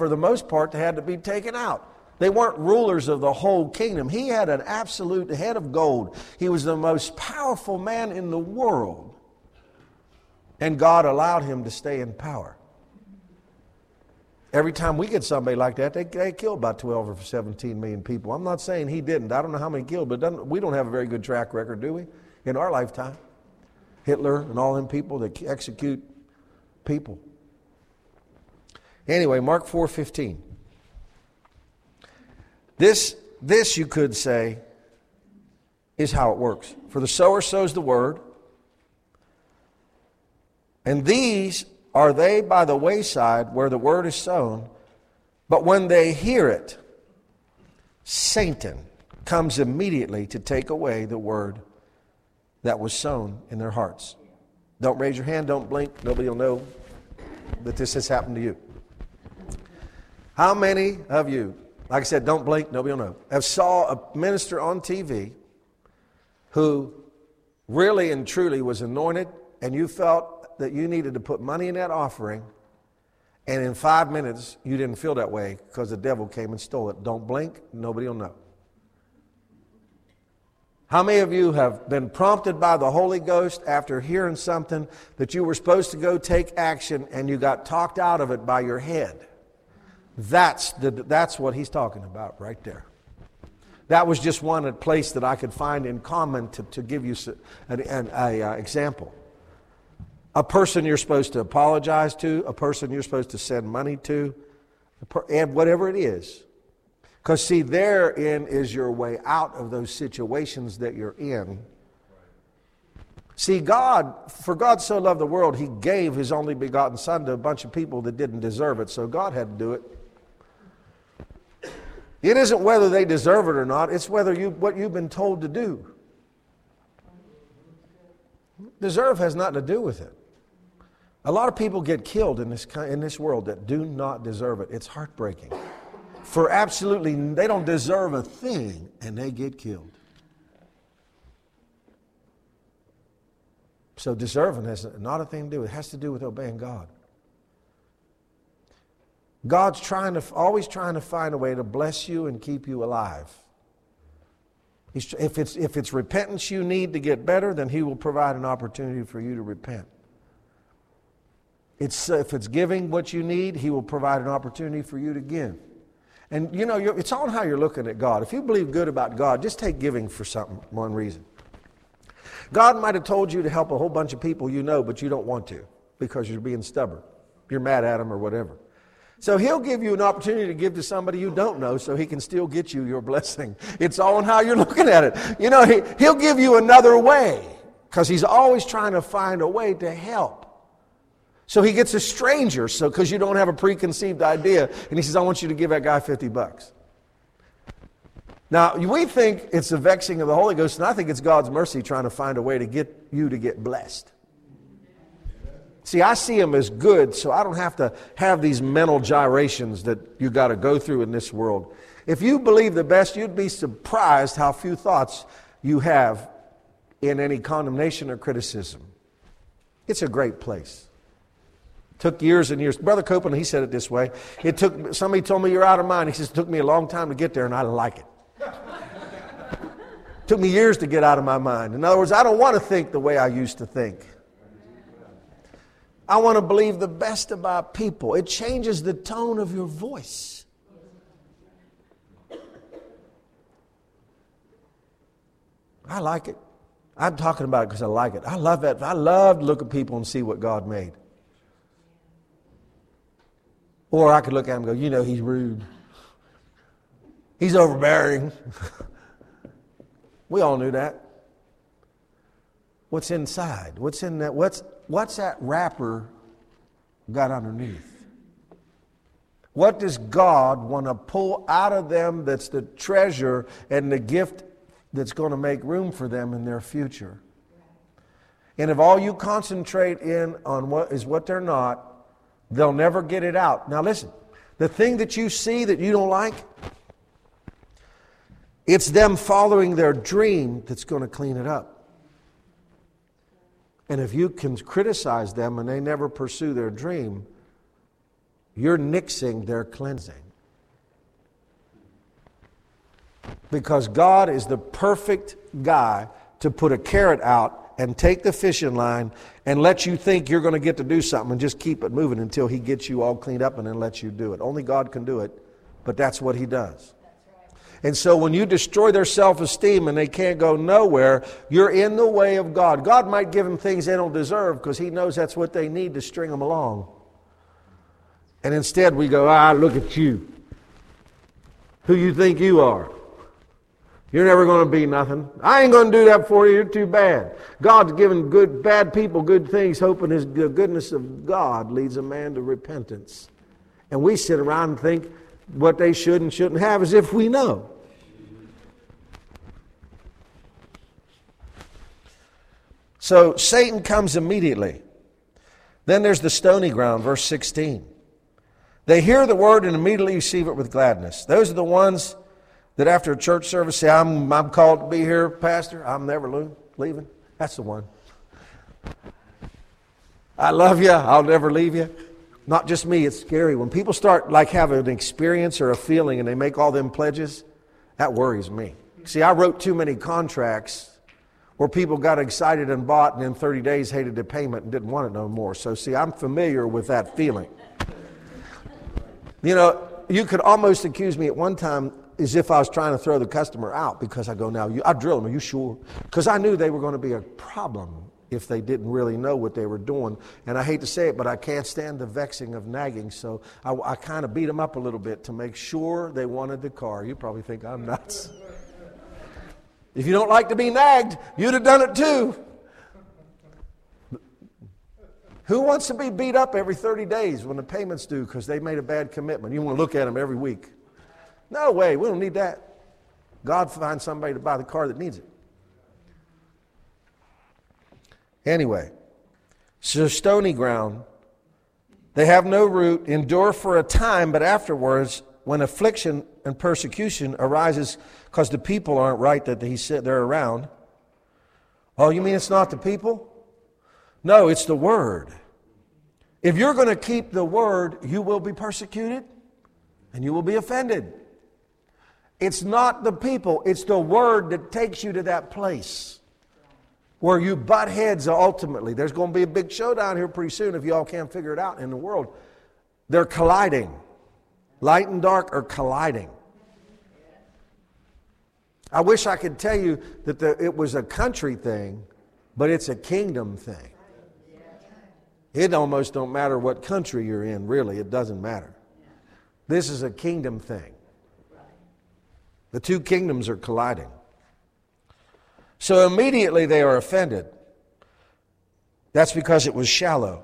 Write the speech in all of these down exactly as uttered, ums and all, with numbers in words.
for the most part, they had to be taken out. They weren't rulers of the whole kingdom. He had an absolute head of gold. He was the most powerful man in the world. And God allowed him to stay in power. Every time we get somebody like that, they, they kill about twelve or seventeen million people. I'm not saying he didn't. I don't know how many killed, but doesn't, we don't have a very good track record, do we, in our lifetime? Hitler and all them people that execute people. Anyway, Mark four fifteen. This, this, you could say, is how it works. For the sower sows the word, and these are they by the wayside where the word is sown, but when they hear it, Satan comes immediately to take away the word that was sown in their hearts. Don't raise your hand, don't blink, nobody will know that this has happened to you. How many of you, like I said, don't blink, nobody will know, have saw a minister on T V who really and truly was anointed, and you felt that you needed to put money in that offering, and in five minutes you didn't feel that way because the devil came and stole it? Don't blink, nobody will know. How many of you have been prompted by the Holy Ghost after hearing something that you were supposed to go take action and you got talked out of it by your head? That's the, that's what he's talking about right there. That was just one place that I could find in common to, to give you an, an a, uh, example. A person you're supposed to apologize to, a person you're supposed to send money to, and whatever it is. Because see, therein is your way out of those situations that you're in. See, God, for God so loved the world, He gave His only begotten Son to a bunch of people that didn't deserve it, so God had to do it. It isn't whether they deserve it or not, it's whether you what you've been told to do. Deserve has nothing to do with it. A lot of people get killed in this in this world that do not deserve it. It's heartbreaking. For absolutely, they don't deserve a thing, and they get killed. So deserving has not a thing to do with it. It has to do with obeying God. God's trying to always trying to find a way to bless you and keep you alive. He's, if it's if it's repentance you need to get better, then He will provide an opportunity for you to repent. It's if it's giving what you need, He will provide an opportunity for you to give. And you know, you're, it's on how you're looking at God. If you believe good about God, just take giving for something, one reason. God might have told you to help a whole bunch of people you know, but you don't want to because you're being stubborn. You're mad at them or whatever. So He'll give you an opportunity to give to somebody you don't know so He can still get you your blessing. It's all on how you're looking at it. You know, he, He'll give you another way because He's always trying to find a way to help. So He gets a stranger, so because you don't have a preconceived idea, and He says, I want you to give that guy fifty bucks. Now, we think it's the vexing of the Holy Ghost, and I think it's God's mercy trying to find a way to get you to get blessed. See, I see Him as good, so I don't have to have these mental gyrations that you got to go through in this world. If you believe the best, you'd be surprised how few thoughts you have in any condemnation or criticism. It's a great place. Took years and years. Brother Copeland, he said it this way. It took somebody told me you're out of mind. He says it took me a long time to get there, and I like it. It took me years to get out of my mind. In other words, I don't want to think the way I used to think. I want to believe the best about people. It changes the tone of your voice. I like it. I'm talking about it because I like it. I love that. I love to look at people and see what God made. Or I could look at him and go, you know, he's rude. He's overbearing. We all knew that. What's inside? What's in that? What's what's that wrapper got underneath? What does God want to pull out of them that's the treasure and the gift that's going to make room for them in their future? And if all you concentrate in on what is what they're not, they'll never get it out. Now listen, the thing that you see that you don't like, it's them following their dream that's going to clean it up. And if you can criticize them and they never pursue their dream, you're nixing their cleansing. Because God is the perfect guy to put a carrot out and take the fishing line and let you think you're going to get to do something and just keep it moving until He gets you all cleaned up and then lets you do it. Only God can do it, but that's what He does. And so when you destroy their self-esteem and they can't go nowhere, you're in the way of God. God might give them things they don't deserve because He knows that's what they need to string them along. And instead we go, ah, look at you. Who you think you are? You're never going to be nothing. I ain't going to do that for you. You're too bad. God's given good, bad people good things, hoping His, the goodness of God leads a man to repentance. And we sit around and think what they should and shouldn't have as if we know. So Satan comes immediately. Then there's the stony ground, verse sixteen. They hear the word and immediately receive it with gladness. Those are the ones that after a church service say, I'm, I'm called to be here, Pastor. I'm never lo- leaving. That's the one. I love you. I'll never leave you. Not just me. It's scary. When people start like having an experience or a feeling and they make all them pledges, that worries me. See, I wrote too many contracts where people got excited and bought and in thirty days hated the payment and didn't want it no more. So see, I'm familiar with that feeling. You know, you could almost accuse me at one time as if I was trying to throw the customer out because I go, now, you, I drill them, are you sure? Because I knew they were going to be a problem if they didn't really know what they were doing. And I hate to say it, but I can't stand the vexing of nagging, so I, I kind of beat them up a little bit to make sure they wanted the car. You probably think I'm nuts. If you don't like to be nagged, you'd have done it too. Who wants to be beat up every thirty days when the payment's due because they made a bad commitment? You want to look at them every week. No way, we don't need that. God finds somebody to buy the car that needs it. Anyway, so stony ground, they have no root, endure for a time, but afterwards, when affliction and persecution arises because the people aren't right that he said they're around. Oh, you mean it's not the people? No, it's the Word. If you're going to keep the Word, you will be persecuted and you will be offended. It's not the people, it's the Word that takes you to that place where you butt heads ultimately. There's going to be a big showdown here pretty soon if you all can't figure it out in the world. They're colliding. Light and dark are colliding. I wish I could tell you that the, it was a country thing, but it's a kingdom thing. It almost don't matter what country you're in, really. It doesn't matter. This is a kingdom thing. The two kingdoms are colliding. So immediately they are offended. That's because it was shallow.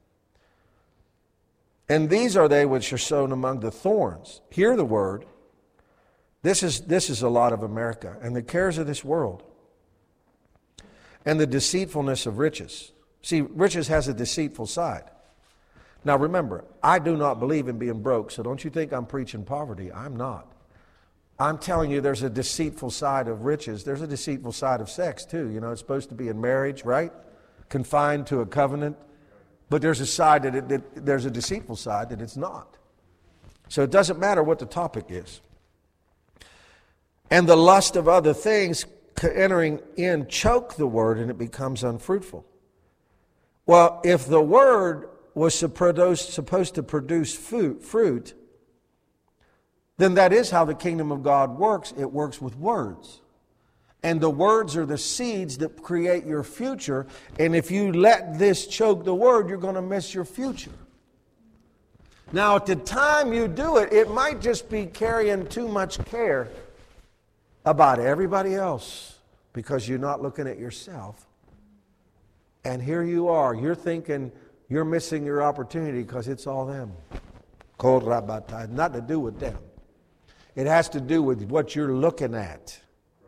And these are they which are sown among the thorns. Hear the word. This is, this is a lot of America. And the cares of this world. And the deceitfulness of riches. See, riches has a deceitful side. Now remember, I do not believe in being broke, so don't you think I'm preaching poverty. I'm not. I'm telling you there's a deceitful side of riches. There's a deceitful side of sex too. You know, it's supposed to be in marriage, right? Confined to a covenant. But there's a side that, it, that there's a deceitful side that it's not. So it doesn't matter what the topic is. And the lust of other things entering in choke the word and it becomes unfruitful. Well, if the word was supposed to produce fruit, then that is how the kingdom of God works. It works with words. And the words are the seeds that create your future. And if you let this choke the word, you're going to miss your future. Now, at the time you do it, it might just be carrying too much care about everybody else because you're not looking at yourself. And here you are. You're thinking you're missing your opportunity because it's all them. Not to do with them. It has to do with what you're looking at.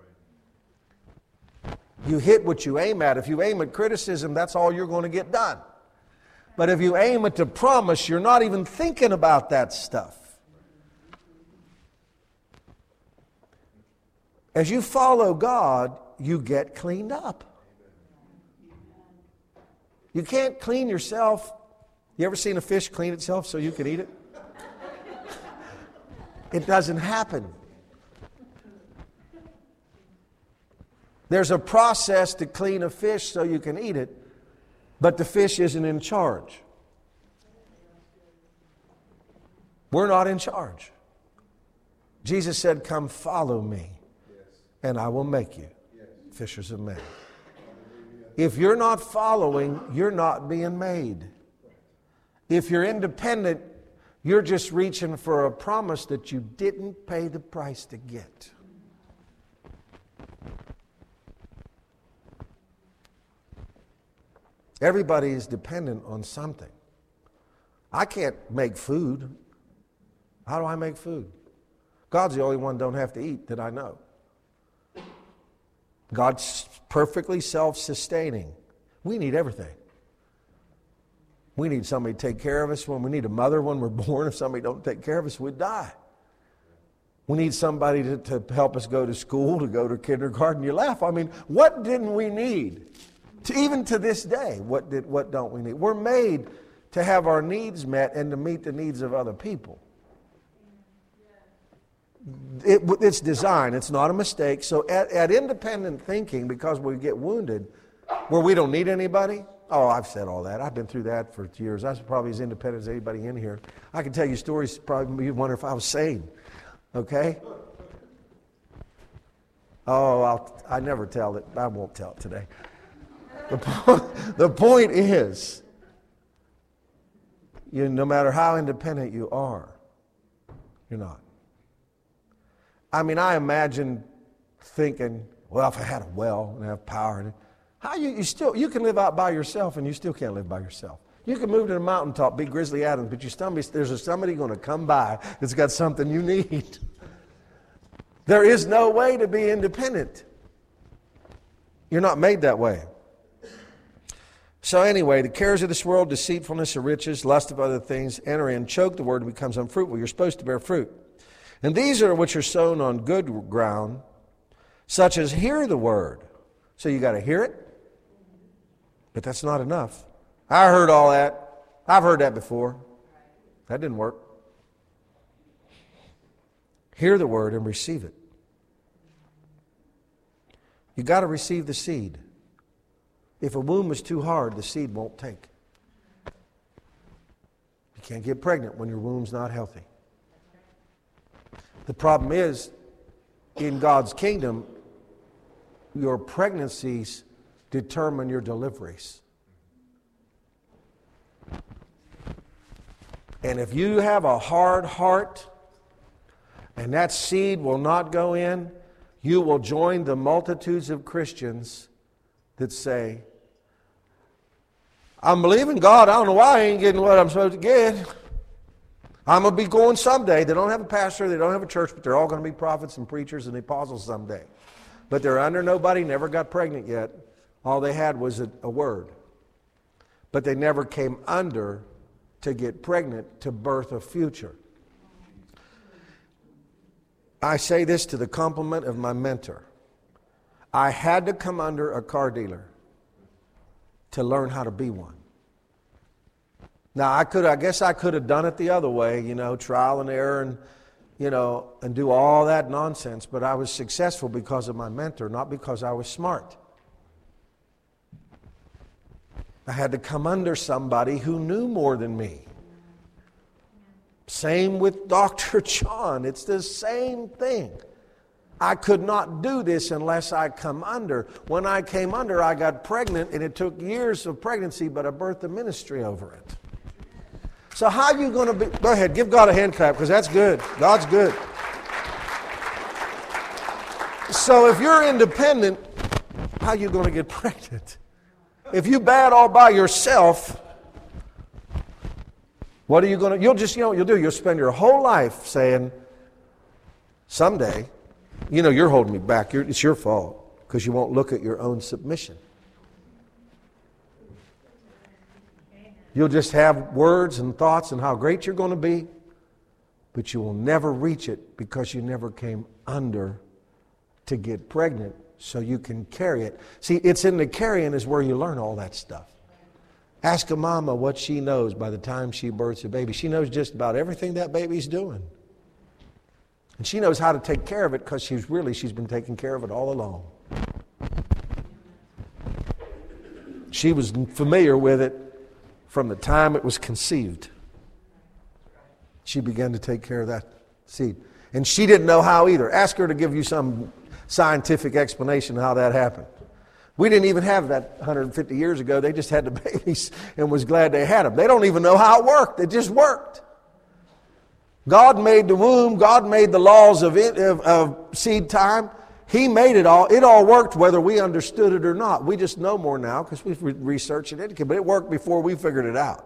You hit what you aim at. If you aim at criticism, that's all you're going to get done. But if you aim at the promise, you're not even thinking about that stuff. As you follow God, you get cleaned up. You can't clean yourself. You ever seen a fish clean itself so you can eat it? It doesn't happen. There's a process to clean a fish so you can eat it, but the fish isn't in charge. We're not in charge. Jesus said, "Come follow me, and I will make you fishers of men." If you're not following, you're not being made. If you're independent, you're just reaching for a promise that you didn't pay the price to get. Everybody is dependent on something. I can't make food. How do I make food? God's the only one who don't have to eat that I know. God's perfectly self-sustaining. We need everything. We need somebody to take care of us. When we need a mother when we're born, if somebody don't take care of us, we'd die. We need somebody to, to help us go to school, to go to kindergarten. You laugh. I mean, what didn't we need? To, even to this day, what did what don't we need? We're made to have our needs met and to meet the needs of other people. It, it's design. It's not a mistake. So at, at independent thinking, because we get wounded, where we don't need anybody. Oh, I've said all that. I've been through that for years. I was probably as independent as anybody in here. I can tell you stories. Probably you'd wonder if I was sane. Okay. Oh, I'll, I never tell it. I won't tell it today. The point, the point is, you, no matter how independent you are, you're not. I mean, I imagine thinking, well, if I had a well and have power, and how you, you still you can live out by yourself, and you still can't live by yourself. You can move to the mountaintop, be Grizzly Adams, but you somebody, there's somebody going to come by that's got something you need. There is no way to be independent. You're not made that way. So anyway, the cares of this world, deceitfulness of riches, lust of other things, enter in, choke the word, and becomes unfruitful. You're supposed to bear fruit. And these are which are sown on good ground, such as hear the word. So you got to hear it, but that's not enough. I heard all that. I've heard that before. That didn't work. Hear the word and receive it. You got to receive the seed. If a womb is too hard, the seed won't take. You can't get pregnant when your womb's not healthy. The problem is, in God's kingdom, your pregnancies determine your deliveries. And if you have a hard heart and that seed will not go in, you will join the multitudes of Christians that say, I'm believing God. I don't know why I ain't getting what I'm supposed to get. I'm going to be going someday. They don't have a pastor. They don't have a church, but they're all going to be prophets and preachers and apostles someday. But they're under nobody, never got pregnant yet. All they had was a, a word. But they never came under to get pregnant to birth a future. I say this to the compliment of my mentor. I had to come under a car dealer to learn how to be one. Now, I could, I guess I could have done it the other way, you know, trial and error and, you know, and do all that nonsense. But I was successful because of my mentor, not because I was smart. I had to come under somebody who knew more than me. Same with Doctor John. It's the same thing. I could not do this unless I come under. When I came under, I got pregnant, and it took years of pregnancy, but I birthed a ministry over it. So how are you going to be? Go ahead, give God a hand clap, because that's good. God's good. So if you're independent, how are you going to get pregnant? If you bad all by yourself, what are you going to? You'll just, you know what you'll do? You'll spend your whole life saying, someday, you know, you're holding me back. You're, it's your fault because you won't look at your own submission. You'll just have words and thoughts and how great you're going to be, but you will never reach it because you never came under to get pregnant so you can carry it. See, it's in the carrying is where you learn all that stuff. Ask a mama what she knows by the time she births a baby. She knows just about everything that baby's doing. And she knows how to take care of it because she's really, she's been taking care of it all along. She was familiar with it from the time it was conceived. She began to take care of that seed. And she didn't know how either. Ask her to give you some scientific explanation of how that happened. We didn't even have that one hundred fifty years ago. They just had the babies and was glad they had them. They don't even know how it worked. It just worked. God made the womb. God made the laws of, it, of, of seed time. He made it all. It all worked whether we understood it or not. We just know more now because we've re- researched it. But it worked before we figured it out.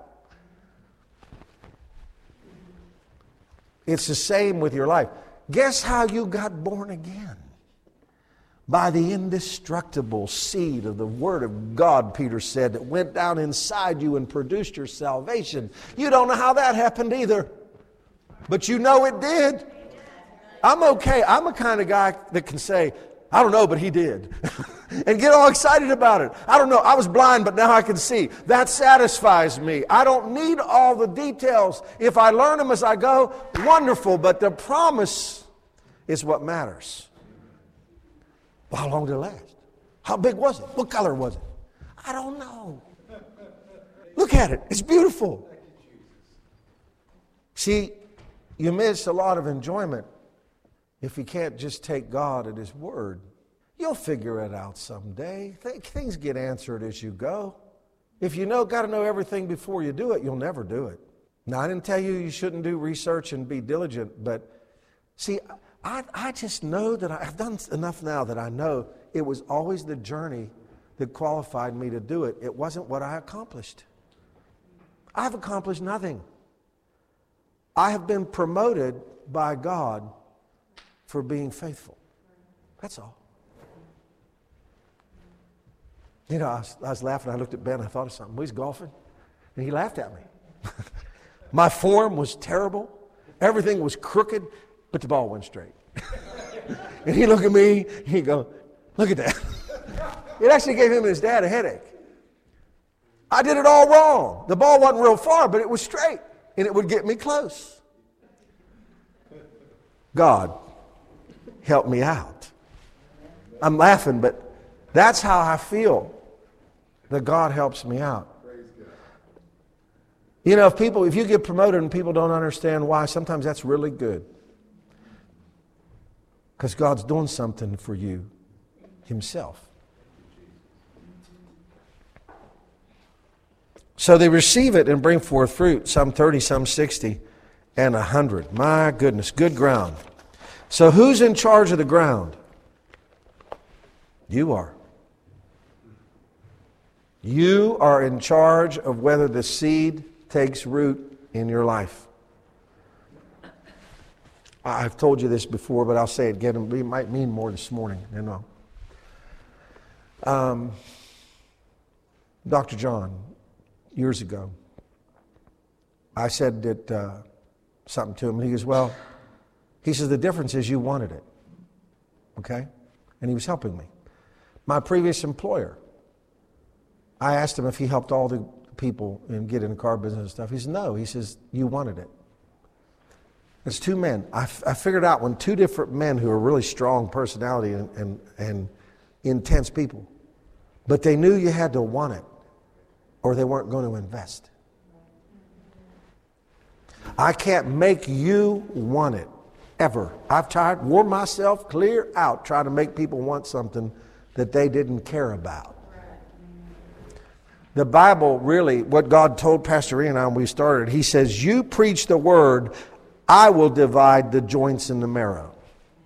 It's the same with your life. Guess how you got born again? By the indestructible seed of the Word of God, Peter said, that went down inside you and produced your salvation. You don't know how that happened either. But you know it did. I'm okay. I'm a kind of guy that can say, I don't know, but he did. And get all excited about it. I don't know. I was blind, but now I can see. That satisfies me. I don't need all the details. If I learn them as I go, wonderful. But the promise is what matters. Well, how long did it last? How big was it? What color was it? I don't know. Look at it. It's beautiful. See, you miss a lot of enjoyment if you can't just take God at His word. You'll figure it out someday. Things get answered as you go. If you know, got to know everything before you do it, you'll never do it. Now, I didn't tell you you shouldn't do research and be diligent, but see, I, I just know that I, I've done enough now that I know it was always the journey that qualified me to do it. It wasn't what I accomplished. I've accomplished nothing. I have been promoted by God for being faithful. That's all. You know, I was, I was laughing. I looked at Ben. I thought of something. We was golfing, and he laughed at me. My form was terrible. Everything was crooked, but the ball went straight. And he looked at me. He go, look at that. It actually gave him and his dad a headache. I did it all wrong. The ball wasn't real far, but it was straight, and it would get me close. God, help me out. I'm laughing, but that's how I feel that God helps me out. You know, if people, if you get promoted and people don't understand why, sometimes that's really good. Because God's doing something for you Himself. So they receive it and bring forth fruit, some thirty, some sixty, and a hundred. My goodness, good ground. So who's in charge of the ground? You are. You are in charge of whether the seed takes root in your life. I've told you this before, but I'll say it again. It might mean more this morning. You know. Um, Doctor John, years ago, I said that uh, something to him, and he goes, well, he says, the difference is you wanted it. Okay? And he was helping me. My previous employer, I asked him if he helped all the people and get in the car business and stuff. He says, no. He says, you wanted it. It's two men. I, f- I figured out when two different men who are really strong personality and, and, and intense people, but they knew you had to want it or they weren't going to invest. I can't make you want it, ever. I've tried, wore myself clear out trying to make people want something that they didn't care about. The Bible really, what God told Pastor Ian and I when we started, He says, you preach the word, I will divide the joints and the marrow.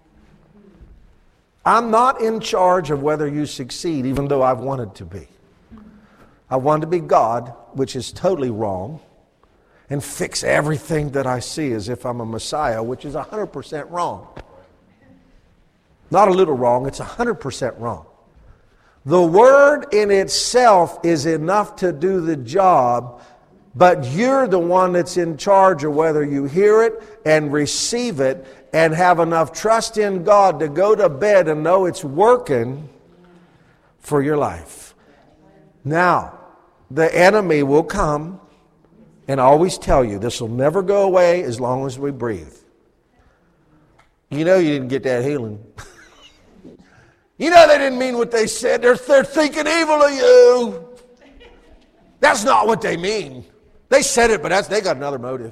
I'm not in charge of whether you succeed, even though I've wanted to be. I wanted to be God, which is totally wrong, and fix everything that I see as if I'm a Messiah, which is one hundred percent wrong. Not a little wrong, it's one hundred percent wrong. The Word in itself is enough to do the job, but you're the one that's in charge of whether you hear it and receive it and have enough trust in God to go to bed and know it's working for your life. Now, the enemy will come and always tell you this will never go away as long as we breathe. You know you didn't get that healing. You know they didn't mean what they said. They're, they're thinking evil of you. That's not what they mean. They said it, but that's, they got another motive.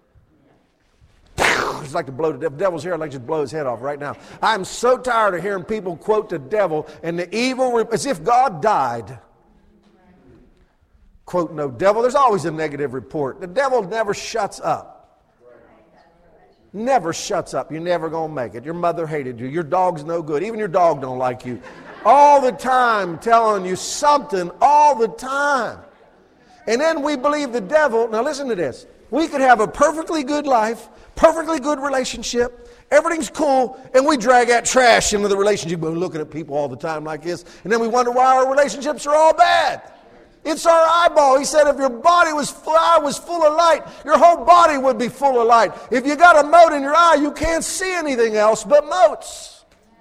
It's like to blow the devil. Devil's here. I'd like to just blow his head off right now. I'm so tired of hearing people quote the devil and the evil, as if God died. Quote no devil. There's always a negative report. The devil never shuts up. Never shuts up. You're never going to make it. Your mother hated you. Your dog's no good. Even your dog don't like you. All the time telling you something all the time. And then we believe the devil. Now listen to this. We could have a perfectly good life, perfectly good relationship. Everything's cool. And we drag that trash into the relationship. We're looking at people all the time like this. And then we wonder why our relationships are all bad. It's our eyeball. He said if your body was eye was full of light, your whole body would be full of light. If you got a mote in your eye, you can't see anything else but motes.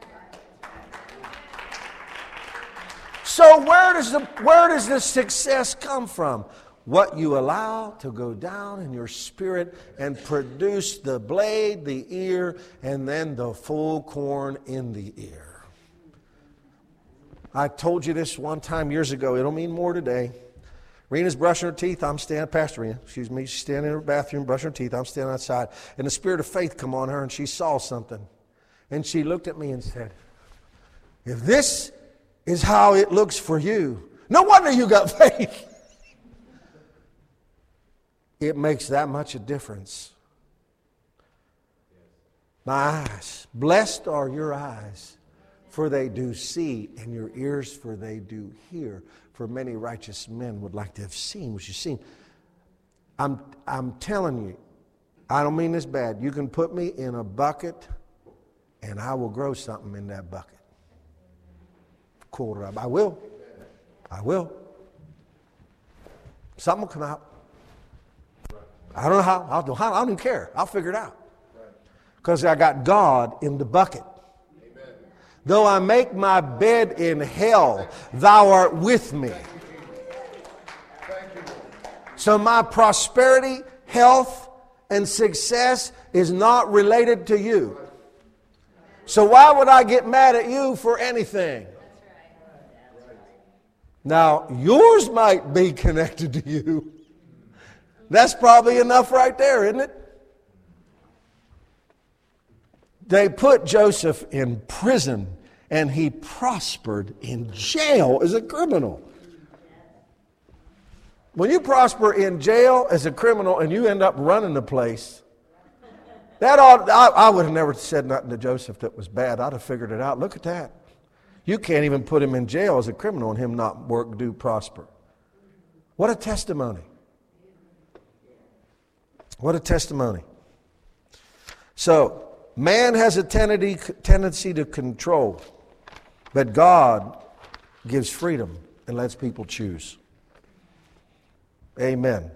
So where does the where does the success come from? What you allow to go down in your spirit and produce the blade, the ear, and then the full corn in the ear. I told you this one time years ago. It'll mean more today. Rena's brushing her teeth. I'm standing, Pastor Rena, excuse me, she's standing in her bathroom brushing her teeth. I'm standing outside. And the spirit of faith come on her and she saw something. And she looked at me and said, if this is how it looks for you, no wonder you got faith. It makes that much a difference. My eyes. Blessed are your eyes, for they do see, and your ears, for they do hear. For many righteous men would like to have seen what you've seen. I'm, I'm telling you, I don't mean this bad. You can put me in a bucket, and I will grow something in that bucket. I will. I will. Something will come out. I don't know how. I'll, I don't even care. I'll figure it out. Because I got God in the bucket. Though I make my bed in hell, thou art with me. So my prosperity, health, and success is not related to you. So why would I get mad at you for anything? Now, yours might be connected to you. That's probably enough right there, isn't it? They put Joseph in prison, and he prospered in jail as a criminal. When you prosper in jail as a criminal and you end up running the place, that ought, I, I would have never said nothing to Joseph that was bad. I'd have figured it out. Look at that. You can't even put him in jail as a criminal and him not work, do, prosper. What a testimony. What a testimony. So, man has a tendency to control, but God gives freedom and lets people choose. Amen.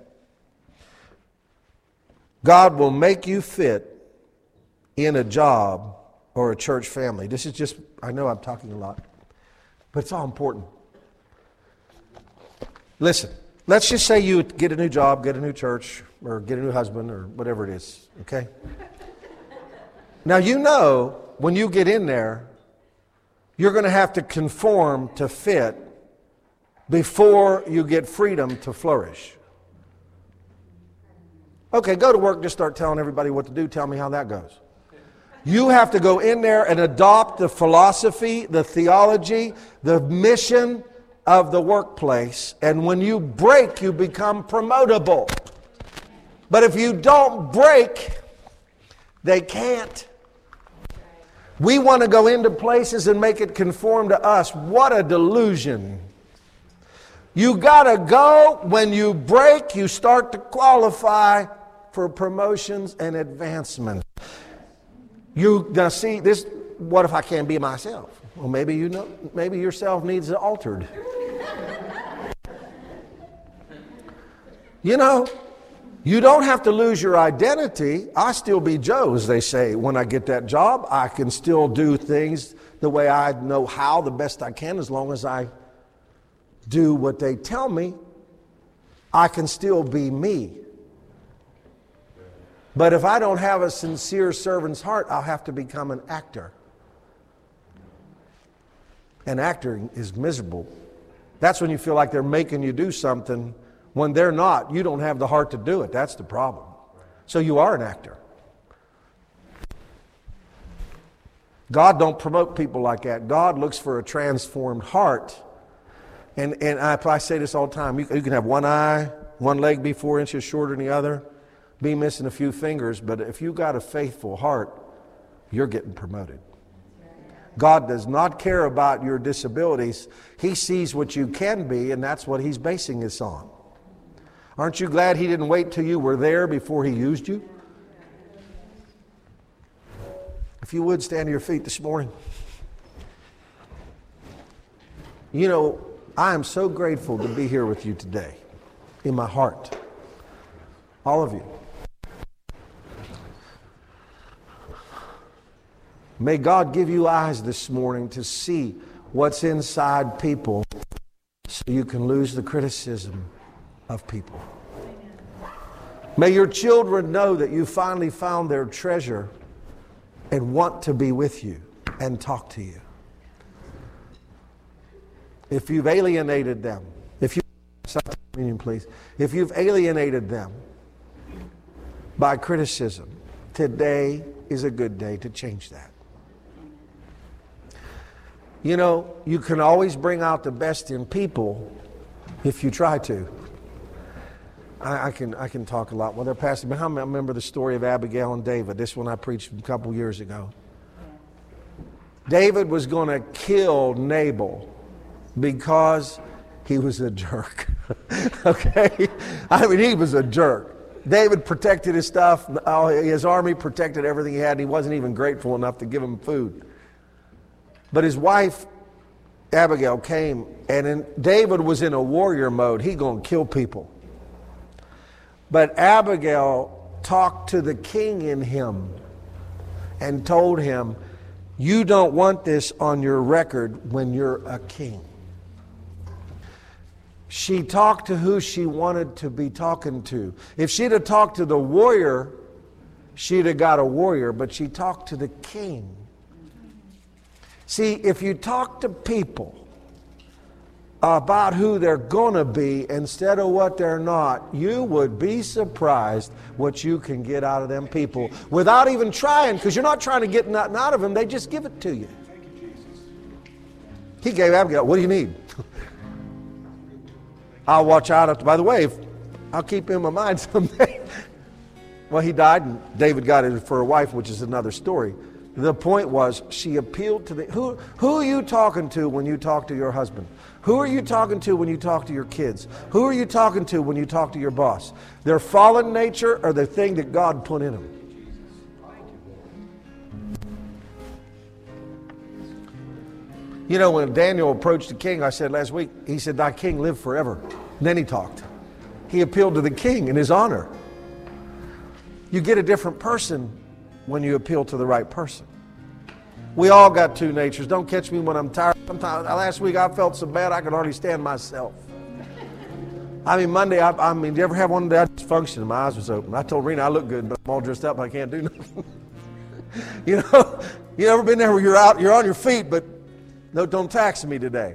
God will make you fit in a job or a church family. This is just, I know I'm talking a lot, but it's all important. Listen, let's just say you get a new job, get a new church, or get a new husband, or whatever it is, okay? Now, you know, when you get in there, you're going to have to conform to fit before you get freedom to flourish. Okay, go to work, just start telling everybody what to do. Tell me how that goes. You have to go in there and adopt the philosophy, the theology, the mission of the workplace. And when you break, you become promotable. But if you don't break, they can't. We want to go into places and make it conform to us. What a delusion. You got to go. When you break, you start to qualify for promotions and advancement. You now see this. What if I can't be myself? Well, maybe you know. Maybe yourself needs altered. You know, you don't have to lose your identity. I still be Joe, as they say. When I get that job, I can still do things the way I know how, the best I can, as long as I do what they tell me. I can still be me. But if I don't have a sincere servant's heart, I'll have to become an actor. And acting is miserable. That's when you feel like they're making you do something when they're not. You don't have the heart to do it. That's the problem. So you are an actor. God don't promote people like that. God looks for a transformed heart. And, and I, I say this all the time. You, you can have one eye, one leg be four inches shorter than the other, be missing a few fingers, but if you got a faithful heart, you're getting promoted. God does not care about your disabilities. He sees what you can be, and that's what He's basing this on. Aren't you glad He didn't wait till you were there before He used you? If you would, stand to your feet this morning. You know, I am so grateful to be here with you today, in my heart. All of you. May God give you eyes this morning to see what's inside people so you can lose the criticism of people. May your children know that you finally found their treasure and want to be with you and talk to you. If you've alienated them, if you please, if you've alienated them by criticism, today is a good day to change that. You know, you can always bring out the best in people if you try to. I, I can I can talk a lot. Well, they're passing. I remember the story of Abigail and David. This one I preached a couple years ago. David was going to kill Nabal because he was a jerk. Okay? I mean, he was a jerk. David protected his stuff. His army protected everything he had. And he wasn't even grateful enough to give him food. But his wife, Abigail, came, and in, David was in a warrior mode. He going to kill people. But Abigail talked to the king in him and told him, you don't want this on your record when you're a king. She talked to who she wanted to be talking to. If she'd have talked to the warrior, she'd have got a warrior, but she talked to the king. See, if you talk to people about who they're going to be instead of what they're not, you would be surprised what you can get out of them people without even trying, because you're not trying to get nothing out of them. They just give it to you. He gave Abigail, what do you need? I'll watch out. After, by the way, if, I'll keep him in my mind someday. Well, he died, and David got it for a wife, which is another story. The point was, she appealed to the... Who, who are you talking to when you talk to your husband? Who are you talking to when you talk to your kids? Who are you talking to when you talk to your boss? Their fallen nature or the thing that God put in them? You know, when Daniel approached the king, I said last week, he said, thy king live forever. And then he talked. He appealed to the king in his honor. You get a different person when you appeal to the right person. We all got two natures. Don't catch me when I'm tired. Sometimes, last week I felt so bad I could hardly stand myself. I mean, Monday, I, I mean, do you ever have one day I just functioned and my eyes was open? I told Rena I look good, but I'm all dressed up. I can't do nothing. You know, you ever been there where you're out, you're on your feet, but no, don't tax me today.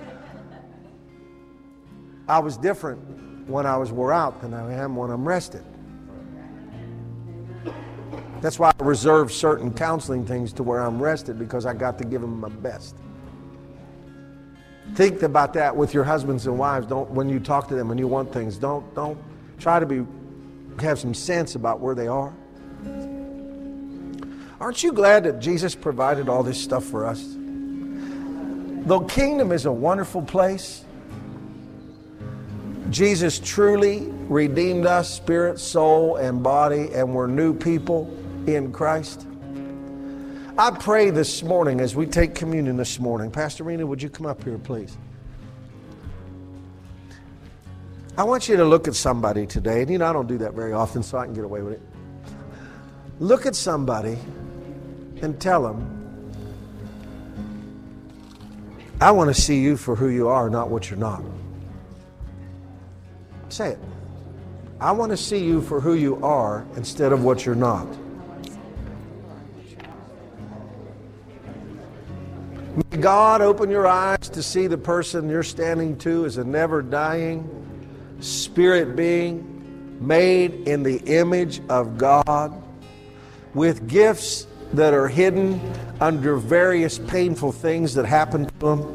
I was different when I was wore out than I am when I'm rested. That's why I reserve certain counseling things to where I'm rested, because I got to give them my best. Think about that with your husbands and wives. Don't, when you talk to them, when you want things, don't, don't try to be, have some sense about where they are. Aren't you glad that Jesus provided all this stuff for us? The kingdom is a wonderful place. Jesus truly redeemed us, spirit, soul, and body, and we're new people in Christ. I pray this morning as we take communion this morning. Pastor Rena, would you come up here, please? I want you to look at somebody today, and you know I don't do that very often, so I can get away with it. Look at somebody and tell them, I want to see you for who you are, not what you're not. Say it. I want to see you for who you are instead of what you're not. May God open your eyes to see the person you're standing to as a never-dying spirit being made in the image of God with gifts that are hidden under various painful things that happen to them.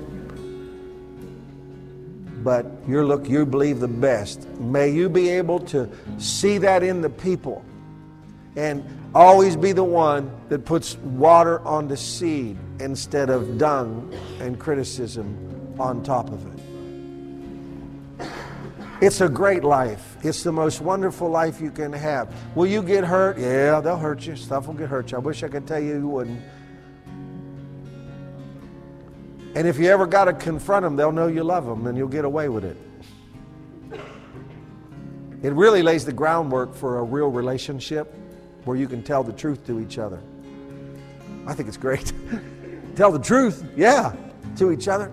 But you look, you believe the best. May you be able to see that in the people and always be the one that puts water on the seed instead of dung and criticism on top of it. It's a great life. It's the most wonderful life you can have. Will you get hurt? Yeah, they'll hurt you. Stuff will get hurt you. I wish I could tell you you wouldn't. And if you ever got to confront them, they'll know you love them and you'll get away with it. It really lays the groundwork for a real relationship where you can tell the truth to each other. I think it's great. Tell the truth, yeah, to each other.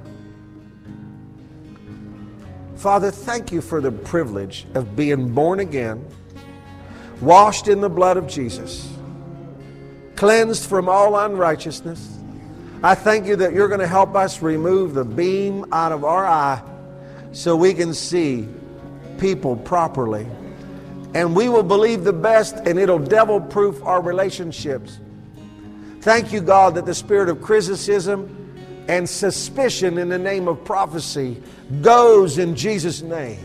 Father, thank you for the privilege of being born again, washed in the blood of Jesus, cleansed from all unrighteousness. I thank you that you're going to help us remove the beam out of our eye so we can see people properly. And we will believe the best, and it'll devil-proof our relationships. Thank you, God, that the spirit of criticism and suspicion in the name of prophecy goes in Jesus' name.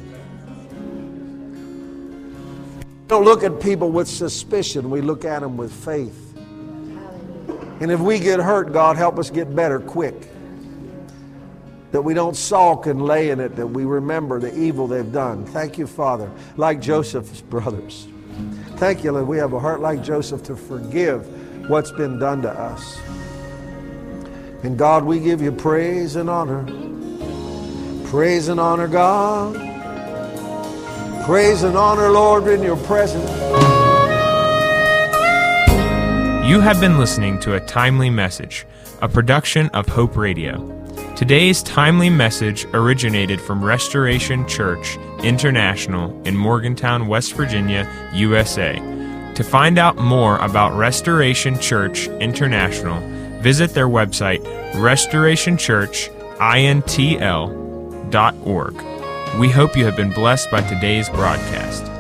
We don't look at people with suspicion. We look at them with faith. And if we get hurt, God, help us get better quick. That we don't sulk and lay in it, that we remember the evil they've done. Thank you, Father, like Joseph's brothers. Thank you that we have a heart like Joseph to forgive what's been done to us. And God, we give you praise and honor. Praise and honor, God. Praise and honor, Lord, in your presence. You have been listening to a timely message, a production of Hope Radio. Today's timely message originated from Restoration Church International in Morgantown, West Virginia, U S A. To find out more about Restoration Church International, visit their website, restoration church intl dot org. We hope you have been blessed by today's broadcast.